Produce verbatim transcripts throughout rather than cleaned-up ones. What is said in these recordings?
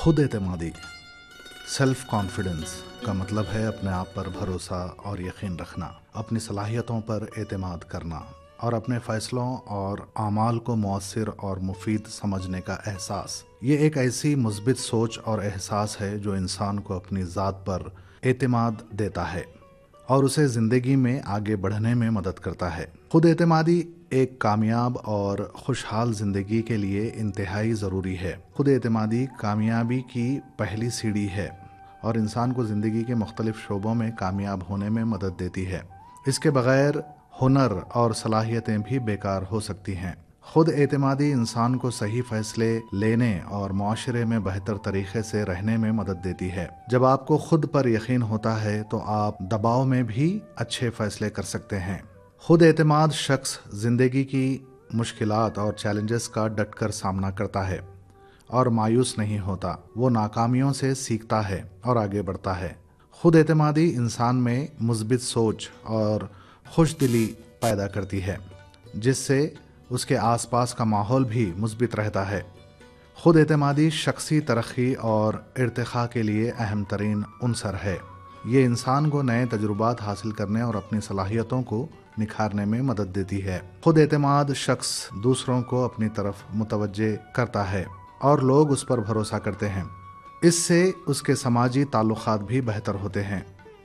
خود اعتمادی self confidence کا مطلب ہے اپنے آپ پر بھروسہ اور یقین رکھنا، اپنی صلاحیتوں پر اعتماد کرنا اور اپنے فیصلوں اور اعمال کو مؤثر اور مفید سمجھنے کا احساس۔ یہ ایک ایسی مثبت سوچ اور احساس ہے جو انسان کو اپنی ذات پر اعتماد دیتا ہے اور اسے زندگی میں آگے بڑھنے میں مدد کرتا ہے۔ خود اعتمادی ایک کامیاب اور خوشحال زندگی کے لیے انتہائی ضروری ہے۔ خود اعتمادی کامیابی کی پہلی سیڑھی ہے اور انسان کو زندگی کے مختلف شعبوں میں کامیاب ہونے میں مدد دیتی ہے۔ اس کے بغیر ہنر اور صلاحیتیں بھی بیکار ہو سکتی ہیں۔ خود اعتمادی انسان کو صحیح فیصلے لینے اور معاشرے میں بہتر طریقے سے رہنے میں مدد دیتی ہے۔ جب آپ کو خود پر یقین ہوتا ہے تو آپ دباؤ میں بھی اچھے فیصلے کر سکتے ہیں۔ خود اعتماد شخص زندگی کی مشکلات اور چیلنجز کا ڈٹ کر سامنا کرتا ہے اور مایوس نہیں ہوتا۔ وہ ناکامیوں سے سیکھتا ہے اور آگے بڑھتا ہے۔ خود اعتمادی انسان میں مثبت سوچ اور خوش دلی پیدا کرتی ہے، جس سے اس کے آس پاس کا ماحول بھی مثبت رہتا ہے۔ خود اعتمادی شخصی ترقی اور ارتقاء کے لیے اہم ترین عنصر ہے۔ یہ انسان کو نئے تجربات حاصل کرنے اور اپنی صلاحیتوں کو نکھارنے میں مدد دیتی ہے۔ خود اعتماد شخص دوسروں کو اپنی طرف متوجہ کرتا ہے اور لوگ اس پر بھروسہ کرتے ہیں۔ اس سے اس کے سماجی تعلقات بھی بہتر ہوتے ہیں۔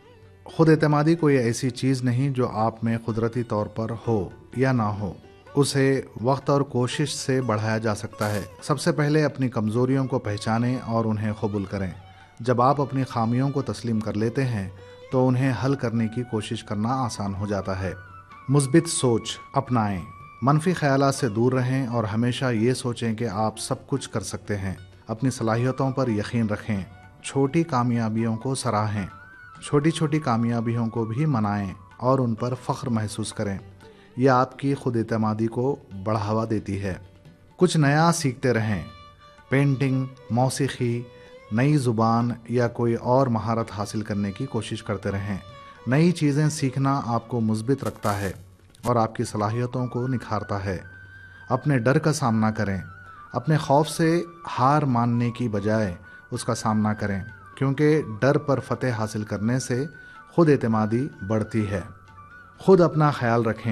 خود اعتمادی کوئی ایسی چیز نہیں جو آپ میں قدرتی طور پر ہو یا نہ ہو، اسے وقت اور کوشش سے بڑھایا جا سکتا ہے۔ سب سے پہلے اپنی کمزوریوں کو پہچانیں اور انہیں قبول کریں۔ جب آپ اپنی خامیوں کو تسلیم کر لیتے ہیں تو انہیں حل کرنے کی کوشش کرنا آسان ہو جاتا ہے۔ مثبت سوچ اپنائیں، منفی خیالات سے دور رہیں اور ہمیشہ یہ سوچیں کہ آپ سب کچھ کر سکتے ہیں۔ اپنی صلاحیتوں پر یقین رکھیں، چھوٹی کامیابیوں کو سراہیں، چھوٹی چھوٹی کامیابیوں کو بھی منائیں اور ان پر فخر محسوس کریں۔ یہ آپ کی خود اعتمادی کو بڑھاوا دیتی ہے۔ کچھ نیا سیکھتے رہیں، پینٹنگ، موسیقی، نئی زبان یا کوئی اور مہارت حاصل کرنے کی کوشش کرتے رہیں۔ نئی چیزیں سیکھنا آپ کو مثبت رکھتا ہے اور آپ کی صلاحیتوں کو نکھارتا ہے۔ اپنے ڈر کا سامنا کریں، اپنے خوف سے ہار ماننے کی بجائے اس کا سامنا کریں، کیونکہ ڈر پر فتح حاصل کرنے سے خود اعتمادی بڑھتی ہے۔ خود اپنا خیال رکھیں۔